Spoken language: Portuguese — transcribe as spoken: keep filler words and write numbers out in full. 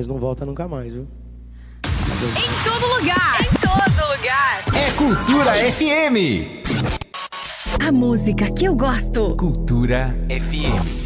mas não volta nunca mais, viu? Em todo lugar. Em todo lugar. É Cultura F M. A música que eu gosto. Cultura F M.